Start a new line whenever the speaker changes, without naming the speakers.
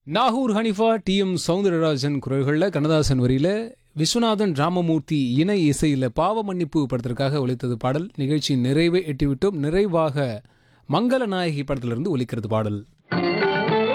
Nagore Hanifa TM. Soundararajan குரல்களில் கண்ணதாசன் வரியில் விஸ்வநாதன் ராமமூர்த்தி இணை இசையில் பாவ மன்னிப்பு படத்திற்காக ஒலித்தது பாடல். நிகழ்ச்சியின் நிறைவை எட்டிவிட்டோம். நிறைவாக மங்கள நாயகி படத்திலிருந்து ஒலிக்கிறது பாடல்.